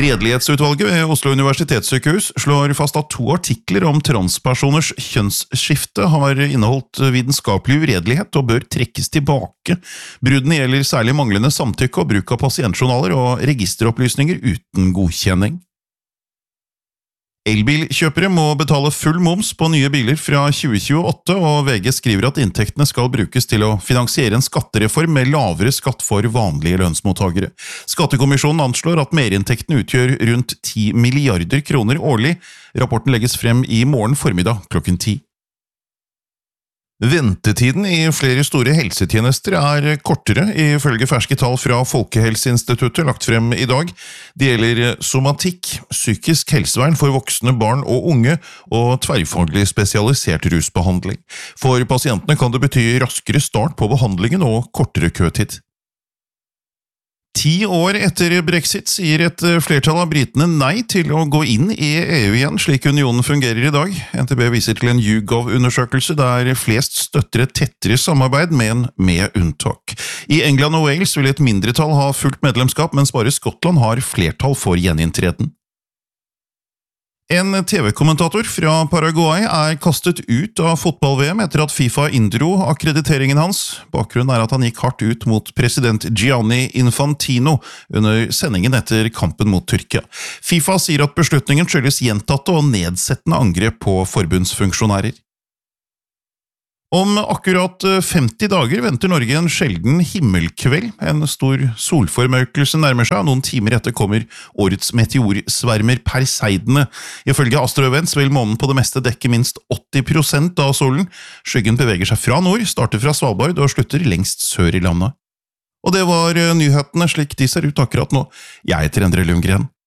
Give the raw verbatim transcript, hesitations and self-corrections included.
Redelighetsutvalget ved Oslo Universitetssykehus slår fast at to artikler om transpersoners kjønnsskifte har inneholdt vitenskapelig uredelighet og bør trekkes tilbake. Bruddene gjelder særlig manglende samtykke og bruk av pasientjournaler og registeropplysninger uten godkjenning. Elbilkjøpere må betale full moms på nye biler fra tjue tjueåtte, og V G skriver at inntektene skal brukes til å finansiere en skattereform med lavere skatt for vanlige lønnsmottagere. Skattekommisjonen anslår at merinntektene utgjør rundt ti milliarder kroner årlig. Rapporten legges frem i morgen formiddag klokken ti. Ventetiden i flere store helsetjenester er kortere, ifølge ferske tall fra Folkehelseinstituttet lagt frem i dag. Det gjelder somatikk, psykisk helsevern for voksne, barn og unge, og tverrfaglig spesialisert rusbehandling. For pasientene kan det bety raskere start på behandlingen og kortere køtid. Ti år etter Brexit sier et flertall av britene nei til å gå inn i E U igjen, slik unionen fungerer i dag. N T B viser til en YouGov-undersøkelse der flest støtter et tettere samarbeid, men med unntak. I England og Wales vil et mindretall ha fullt medlemskap, mens bare Skottland har flertall for gjeninntreden. En T V-kommentator fra Paraguay er kastet ut av fotball-V M etter at FIFA inndro akkrediteringen hans. Bakgrunnen er at han gikk hardt ut mot president Gianni Infantino under sendingen etter kampen mot Tyrkia. FIFA sier at beslutningen skyldes gjentatte og nedsettende angrep på forbundsfunksjonærer. Om akkurat femti dager venter Norge en sjelden himmelkveld. En stor solformørkelse nærmer seg, og noen timer etter kommer årets meteorsvermer Perseidene. Ifølge Astroevents vil månen på det meste dekke minst åtti prosent av solen. Skyggen beveger seg fra nord, starter fra Svalbard og slutter lengst sør i landet. Og det var nyhetene slik de ser ut akkurat nå. Jeg heter Endre Lundgren.